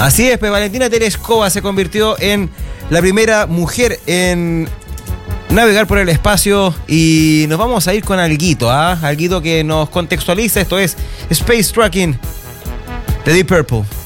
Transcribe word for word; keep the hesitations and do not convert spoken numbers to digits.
Así es, pues Valentina Tereshkova se convirtió en la primera mujer en navegar por el espacio y nos vamos a ir con alguito, ¿ah? Alguito que nos contextualiza, esto es Space Trucking de Deep Purple.